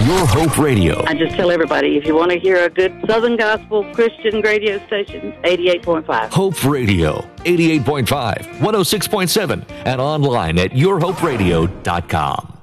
Your Hope Radio. I just tell everybody, if you want to hear a good Southern Gospel Christian radio station, 88.5. Hope Radio, 88.5, 106.7, and online at yourhoperadio.com.